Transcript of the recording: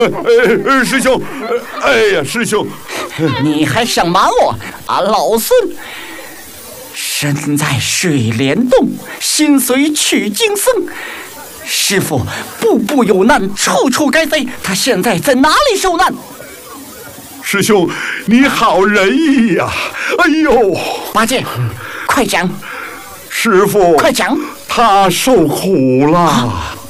师兄，哎呀，师兄， 你还想瞒我？俺老孙身在水帘洞，心随取经僧。师傅步步有难，处处该飞，他现在在哪里受难？ 师兄，你好仁义呀！哎呦， 八戒，快讲！ 师傅， 快讲！ 他受苦了。